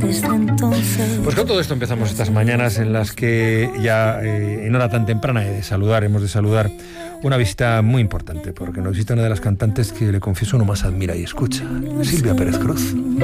desde entonces. Pues con todo esto empezamos estas mañanas en las que ya en hora tan temprana hemos de saludar una visita muy importante, porque nos visita una de las cantantes que, le confieso, uno más admira y escucha, Silvia Pérez Cruz.